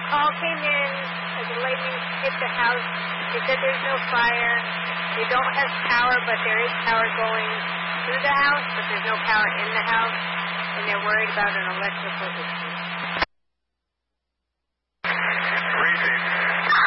call came in as the lady hit the house. They said there's no fire. They don't have power, but there is power going through the house, but there's no power in the house, and they're worried about an electrical issue.